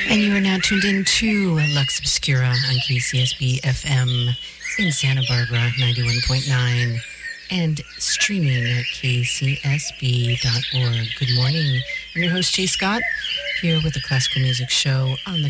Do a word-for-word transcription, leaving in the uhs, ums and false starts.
And you are now tuned in to Lux Obscura on K C S B F M in Santa Barbara, ninety-one point nine, and streaming at k c s b dot org. Good morning. I'm your host, Jay Scott, here with the Classical Music Show on the